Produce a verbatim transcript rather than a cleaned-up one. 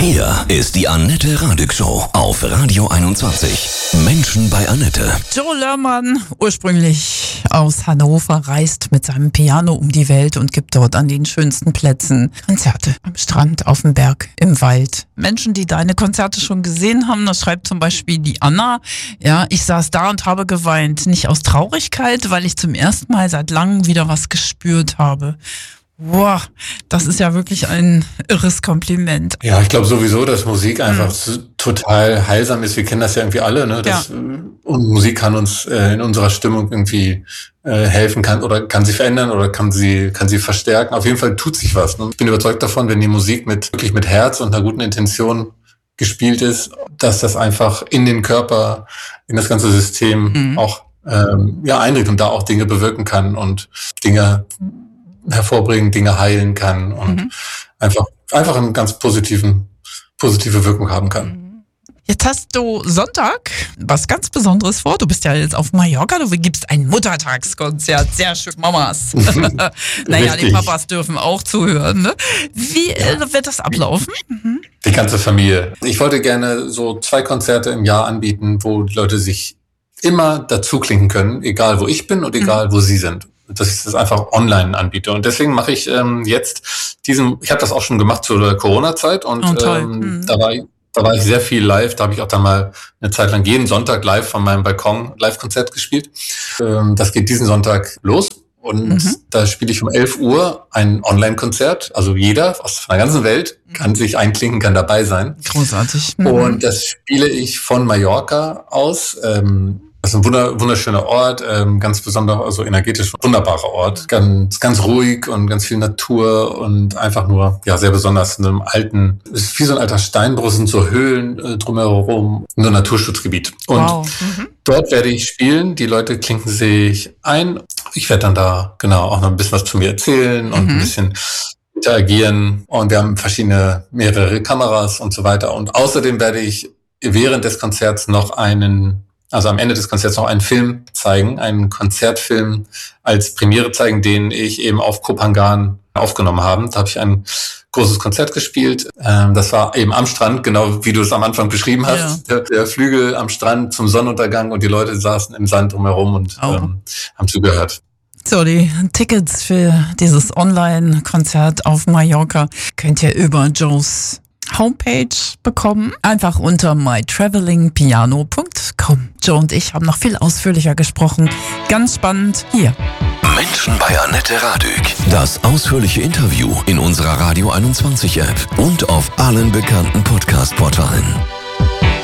Hier ist die Annette Radig Show auf Radio einundzwanzig. Menschen bei Annette. Joe Lörmann, ursprünglich aus Hannover, reist mit seinem Piano um die Welt und gibt dort an den schönsten Plätzen Konzerte. Am Strand, auf dem Berg, im Wald. Menschen, die deine Konzerte schon gesehen haben, das schreibt zum Beispiel die Anna. Ja, ich saß da und habe geweint. Nicht aus Traurigkeit, weil ich zum ersten Mal seit langem wieder was gespürt habe. Wow, das ist ja wirklich ein irres Kompliment. Ja, ich glaube sowieso, dass Musik einfach mhm. total heilsam ist. Wir kennen das ja irgendwie alle, ne? Das, ja. Und Musik kann uns äh, in unserer Stimmung irgendwie äh, helfen, kann oder kann sie verändern oder kann sie kann sie verstärken. Auf jeden Fall tut sich was. Ne? Ich bin überzeugt davon, wenn die Musik mit wirklich mit Herz und einer guten Intention gespielt ist, dass das einfach in den Körper, in das ganze System mhm. auch ähm, ja eindringt und da auch Dinge bewirken kann und Dinge hervorbringen, Dinge heilen kann und mhm. einfach einfach einen ganz positiven positive Wirkung haben kann. Jetzt hast du Sonntag was ganz Besonderes vor. Du bist ja jetzt auf Mallorca, du gibst ein Muttertagskonzert. Sehr schön, Mamas. Naja, die Papas dürfen auch zuhören. Ne? Wie ja. wird das ablaufen? Mhm. Die ganze Familie. Ich wollte gerne so zwei Konzerte im Jahr anbieten, wo die Leute sich immer dazu klinken können, egal wo ich bin und egal mhm. wo sie sind. Dass ich das einfach online anbiete. Und deswegen mache ich ähm, jetzt diesen, ich habe das auch schon gemacht zu der Corona-Zeit und oh, ähm, mhm. da war ich, da war ich sehr viel live. Da habe ich auch dann mal eine Zeit lang jeden Sonntag live von meinem Balkon Live-Konzert gespielt. Ähm, das geht diesen Sonntag los und mhm. da spiele ich um elf Uhr ein Online-Konzert. Also jeder aus der ganzen Welt kann sich einklinken, kann dabei sein. Großartig. Mhm. Und das spiele ich von Mallorca aus. Ähm, Das ist ein wunder, wunderschöner Ort, ähm, ganz besonders, also energetisch wunderbarer Ort. Ganz, ganz ruhig und ganz viel Natur und einfach nur, ja, sehr besonders in einem alten, es ist wie so ein alter Steinbruch, sind so Höhlen äh, drumherum, nur Naturschutzgebiet. Und wow. mhm. dort werde ich spielen, die Leute klinken sich ein. Ich werde dann da, genau, auch noch ein bisschen was zu mir erzählen und mhm. ein bisschen interagieren. Und wir haben verschiedene, mehrere Kameras und so weiter. Und außerdem werde ich während des Konzerts noch einen Also am Ende des Konzerts noch einen Film zeigen, einen Konzertfilm als Premiere zeigen, den ich eben auf Koh Phangan aufgenommen habe. Da habe ich ein großes Konzert gespielt. Das war eben am Strand, genau wie du es am Anfang beschrieben hast. Ja. Der, der Flügel am Strand zum Sonnenuntergang und die Leute saßen im Sand drumherum und oh. ähm, haben zugehört. So, die Tickets für dieses Online-Konzert auf Mallorca könnt ihr über Joes Homepage bekommen. Einfach unter my traveling piano punkt com. Joe und ich haben noch viel ausführlicher gesprochen. Ganz spannend hier. Menschen bei Annette Radig. Das ausführliche Interview in unserer Radio einundzwanzig App und auf allen bekannten Podcast-Portalen.